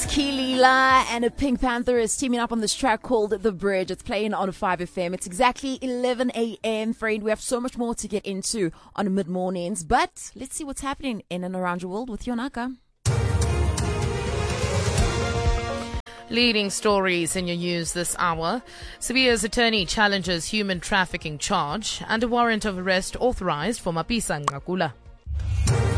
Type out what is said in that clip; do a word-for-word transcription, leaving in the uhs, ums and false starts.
Keelila and a Pink Panther is teaming up on this track called The Bridge. It's playing on five F M. It's exactly eleven a.m. Friend, we have so much more to get into on mid-mornings, but let's see what's happening in and around your world with Yonaka. Leading stories in your news this hour. Sevilla's attorney challenges human trafficking charge and a warrant of arrest authorized for Mapisa Nqakula.